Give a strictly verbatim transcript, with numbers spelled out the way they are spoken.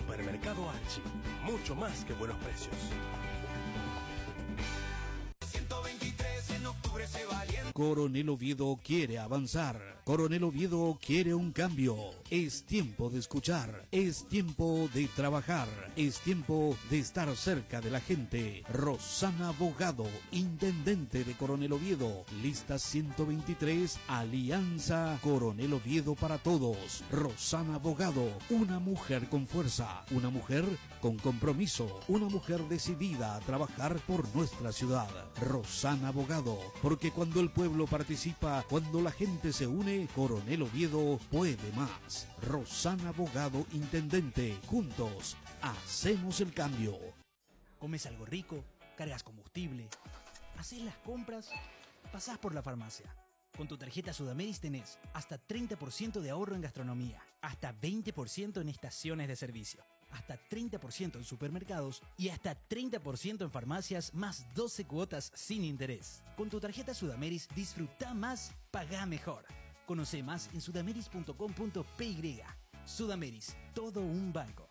Supermercado Archie, mucho más que buenos precios. ciento veintitrés en octubre se valiente. Coronel Oviedo quiere avanzar. Coronel Oviedo quiere un cambio. Es tiempo de escuchar. Es tiempo de trabajar. Es tiempo de estar cerca de la gente. Rosana Bogado, intendente de Coronel Oviedo. Lista ciento veintitrés, Alianza Coronel Oviedo para todos. Rosana Bogado, una mujer con fuerza, una mujer con compromiso, una mujer decidida a trabajar por nuestra ciudad. Rosana Bogado, porque cuando el pueblo participa, cuando la gente se une, Coronel Oviedo puede más. Rosana Bogado, intendente. Juntos hacemos el cambio. Comes algo rico, cargas combustible, haces las compras, pasás por la farmacia. Con tu tarjeta Sudameris tenés hasta treinta por ciento de ahorro en gastronomía, hasta veinte por ciento en estaciones de servicio, hasta treinta por ciento en supermercados y hasta treinta por ciento en farmacias, más doce cuotas sin interés. Con tu tarjeta Sudameris disfruta más, pagá mejor. Conoce más en sudameris punto com punto pe. Sudameris, todo un banco.